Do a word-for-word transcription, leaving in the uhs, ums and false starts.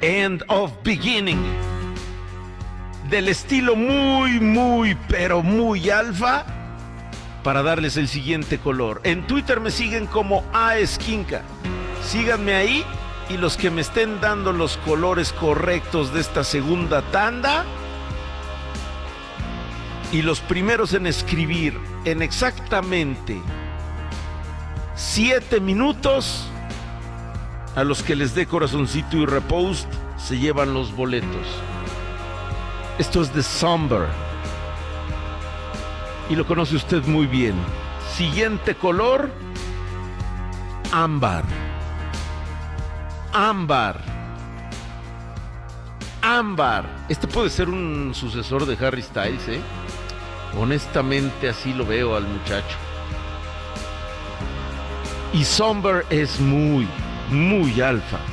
End of Beginning. Del estilo muy, muy, pero muy alfa, para darles el siguiente color. En Twitter me siguen como A Esquinca. Síganme ahí, y los que me estén dando los colores correctos de esta segunda tanda, y los primeros en escribir en exactamente siete minutos, a los que les dé corazoncito y repost, se llevan los boletos. Esto es The Somber, y lo conoce usted muy bien. Siguiente color, ámbar. Ámbar. Ámbar. Este puede ser un sucesor de Harry Styles, ¿eh? Honestamente así lo veo al muchacho. Y Somber es muy, muy alfa.